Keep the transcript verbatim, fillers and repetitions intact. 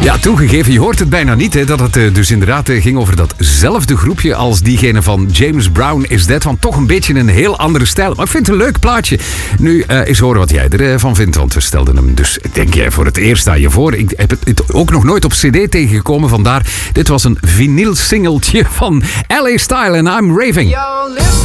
Ja, toegegeven, je hoort het bijna niet, hè, dat het uh, dus inderdaad uh, ging over datzelfde groepje als diegene van James Brown Is Dead. Want toch een beetje een heel andere stijl. Maar ik vind het een leuk plaatje. Nu, uh, eens horen wat jij ervan uh, vindt, want we stelden hem dus, denk jij, voor het eerst aan je voor. Ik heb het ook nog nooit op cd tegengekomen, vandaar, dit was een vinyl singeltje van L A Style en I'm Raving.